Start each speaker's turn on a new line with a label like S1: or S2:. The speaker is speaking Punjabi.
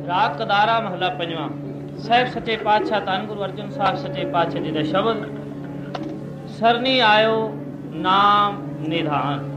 S1: ਰਾਗ ਕਦਾਰਾ ਮਹਲਾ ਪੰਜਵਾਂ। ਸਾਹਿਬ ਸੱਚੇ ਪਾਤਸ਼ਾਹ ਧੰਨ ਗੁਰੂ ਅਰਜਨ ਸਾਹਿਬ ਸੱਚੇ ਪਾਤਸ਼ਾਹ ਜੀ ਦਾ ਸ਼ਬਦ। ਸਰਨੀ ਆਇਓ ਨਾਮ ਨਿਧਾਨ।